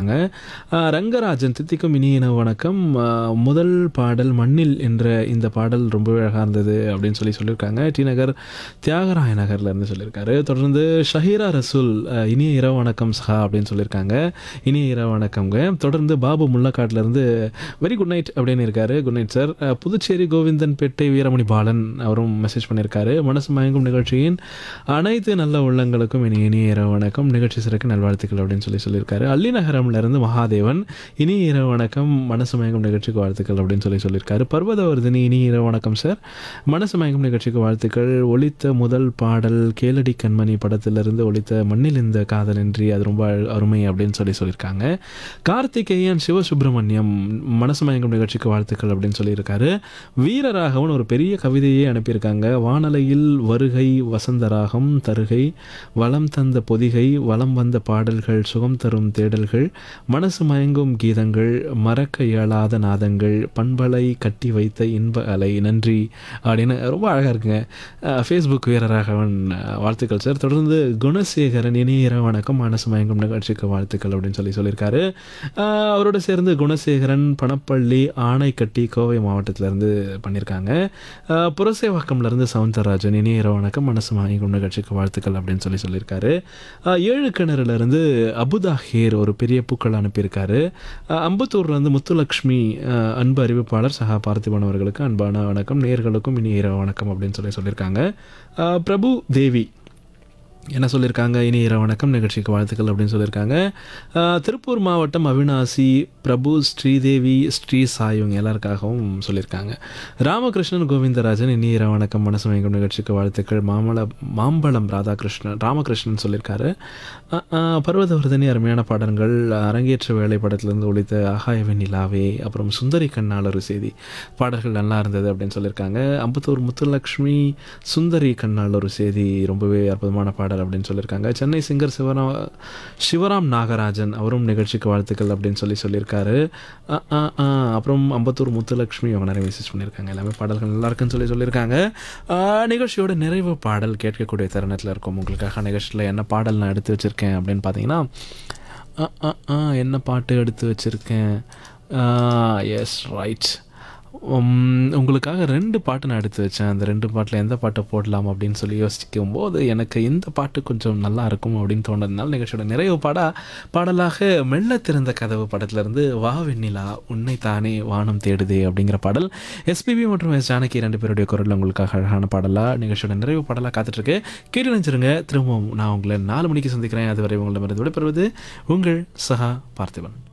சொல்லியிருக்காங்க. ரங்கராஜன் தித்திக்கும் இனிய வணக்கம். முதல் பாடல் மண்ணில் என்ற இந்த பாடல் ரொம்பவே அழகாக இருந்தது அப்படின்னு சொல்லியிருக்காங்க. டி நகர் தியாகராய நகர்லேருந்து சொல்லியிருக்காரு. தொடர்ந்து ஷஹீரா ரசூல் இனிய இரவு வணக்கம் சஹா அப்படின்னு சொல்லியிருக்காங்க. இனிய இரவு வணக்கம்ங்க. தொடர்ந்து பாபு முள்ளக்காட்டிலேருந்து வெரி குட் நைட் அப்படின்னு இருக்காரு. Good night sir. Puducherry Govindanpettai Veeramani Balan அவரும் மெசேஜ் பண்ணியிருக்காரு. மனசு மயங்கும் நிகழ்ச்சியின் அனைத்து நல்ல உள்ளங்களுக்கும் இனிய இரவு வணக்கம், நிகழ்ச்சி சிறக்க நல்வாழ்த்துக்கள் அப்படின்னு சொல்லியிருக்காரு. அள்ளிநகரம்லேருந்து மகாதேவன் இனிய இரவு வணக்கம், மனசு மயங்கும் நிகழ்ச்சிக்கு வாழ்த்துக்கள் அப்படின்னு சொல்லியிருக்காரு. பர்வதவர்தினி இனிய இரவு வணக்கம் சார், மனசு மயங்கும் நிகழ்ச்சிக்கு வாழ்த்துக்கள். ஒலித்த முதல் பாடல் கேளடி கண்மணி படத்திலிருந்து ஒலித்த மண்ணில் இந்த காதலின்றி அது ரொம்ப அருமை அப்படின்னு சொல்லியிருக்காங்க. கார்த்திகேயன் சிவசுப்பிரமணியம் மனசு மயங்கும் நிகழ்ச்சிக்கு வாழ்த்துக்கள் அப்படின்னு சொல்லியிருக்காரு. வீரராகவன் ஒரு பெரிய கவிதையே அனுப்பியிருக்காங்க. வானலையில் வருகை வசந்தராகம் தருகை வளம் தந்த பொதிகை வளம் வந்த பாடல்கள் சுகம் தரும் தேடல்கள் மனசு மயங்கும் கீதங்கள் மறக்க இயலாத நாதங்கள் பண்பலை கட்டி வைத்த இன்ப அலை நன்றி அப்படின்னு ரொம்ப அழகாக இருக்குங்க. ஃபேஸ்புக் வீரராகவன் வாழ்த்துக்கள் சார். தொடர்ந்து குணசேகரன் இனிய இரவு வணக்கம், மனசு மயங்கும் நிகழ்ச்சிக்கு வாழ்த்துக்கள் அப்படின்னு சொல்லியிருக்காரு. அவரோட சேர்ந்து குணசேகரன் பணப்பள்ளி ஆனைக்கட்டி கோவை மாவட்டத்திலேருந்து பண்ணியிருக்காங்க. புரசேவாக்கம்லேருந்து சவுந்தரராஜன் இனிய இரவு வணக்கம், மனசு மயங்கும் நிகழ்ச்சிக்கு வாழ்த்துக்கள் அப்படின்னு சொல்லியிருக்காரு. ஏழு கிணறுலேருந்து அபுதாஹீர் ஒரு பெரிய பூக்கள் அனுப்பியிருக்காரு. அம்பத்தூர்லேருந்து முத்துலக்ஷ்மி அன்பு அறிவிப்பாளர் சகா பார்த்திபன் அவர்களுக்கு அன்பான வணக்கம், நேயர்களுக்கும் இனி இரவு வணக்கம் அப்படின்னு சொல்லியிருக்காங்க. பிரபு தேவி என்ன சொல்லியிருக்காங்க, இனி இரவு வணக்கம், நிகழ்ச்சிக்கு வாழ்த்துக்கள் அப்படின்னு சொல்லியிருக்காங்க. திருப்பூர் மாவட்டம் அவினாசி பிரபு ஸ்ரீதேவி ஸ்ரீ சாய் இவங்க எல்லாருக்காகவும் சொல்லியிருக்காங்க. ராமகிருஷ்ணன் கோவிந்தராஜன் இனி இரவு வணக்கம், மனசு மயங்கும் நிகழ்ச்சிக்கு வாழ்த்துக்கள். மாம்பழம் ராமகிருஷ்ணன் சொல்லியிருக்காரு. பர்வதவர்தனி அருமையான பாடல்கள், அரங்கேற்ற வேலை படத்திலிருந்து ஒழித்த ஆகாயவின் நிலாவே, அப்புறம் சுந்தரி கண்ணால் ஒரு செய்தி பாடல்கள் நல்லா இருந்தது அப்படின்னு சொல்லியிருக்காங்க. அம்பத்தூர் முத்துலக்ஷ்மி சுந்தரி கண்ணால் ஒரு செய்தி ரொம்பவே அற்புதமான பாடல் அப்படின்னு சொல்லியிருக்காங்க. சென்னை சிங்கர் சிவராம் நாகராஜன் அவரும் நிகழ்ச்சிக்கு வாழ்த்துக்கள் அப்படின்னு சொல்லியிருக்காரு. அப்புறம் அம்பத்தூர் முத்துலக்ஷ்மி அவங்க நிறைய மெசேஜ் பண்ணியிருக்காங்க. எல்லாமே பாடல்கள் நல்லா இருக்குன்னு சொல்லியிருக்காங்க. நிகழ்ச்சியோட நிறைவு பாடல் கேட்கக்கூடிய தருணத்தில் இருக்கும். உங்களுக்காக நிகழ்ச்சியில் என்ன பாடல் நான் எடுத்து வச்சுருக்கேன் அப்படின்னு பார்த்தீங்கன்னா, என்ன பாட்டு எடுத்து வச்சுருக்கேன், எஸ் ரைட், உங்களுக்காக 2 பாட்டு நான் எடுத்து வச்சேன். அந்த 2 பாட்டில் எந்த பாட்டை போடலாம் அப்படின்னு யோசிக்கும் போது எனக்கு இந்த பாட்டு கொஞ்சம் நல்லா இருக்கும் அப்படின்னு தோணுறதுனால நிகழ்ச்சியோட நிறைவு பாடலாக மெல்ல திறந்த கதவு படத்திலிருந்து வா வெண்ணிலா உன்னை தானே வானம் தேடுதே அப்படிங்கிற பாடல் எஸ்பிபி மற்றும் எஸ் ஜானகி 2 பேருடைய குரலில் உங்களுக்காக அழகான பாடலாக நிகழ்ச்சியோட நிறைவு பாடலாக காத்துட்ருக்கு. கேட்டு நினைச்சிருங்க. திரும்பவும் நான் உங்களை 4 மணிக்கு சந்திக்கிறேன். அதுவரை உங்களிடமிருந்து விடைபெறுவது உங்கள் சகா பார்த்திபன்.